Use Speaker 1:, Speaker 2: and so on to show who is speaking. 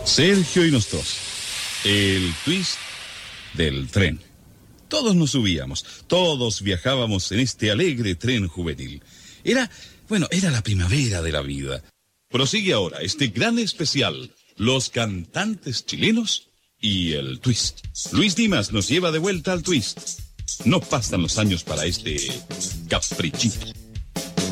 Speaker 1: Sergio y nosotros, el twist del tren. Todos nos subíamos, todos viajábamos en este alegre tren juvenil. Era la primavera de la vida. Prosigue ahora este gran especial, los cantantes chilenos y el twist. Luis Dimas nos lleva de vuelta al twist. No pasan los años para este caprichito.